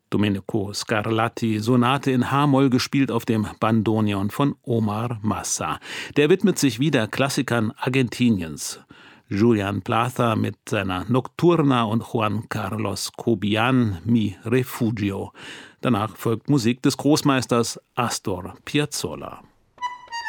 Domenico Scarlatti, Sonate in H-Moll, gespielt auf dem Bandoneon von Omar Massa. Der widmet sich wieder Klassikern Argentiniens. Julian Plaza mit seiner Nocturna und Juan Carlos Cobian, Mi Refugio. Danach folgt Musik des Großmeisters Astor Piazzolla.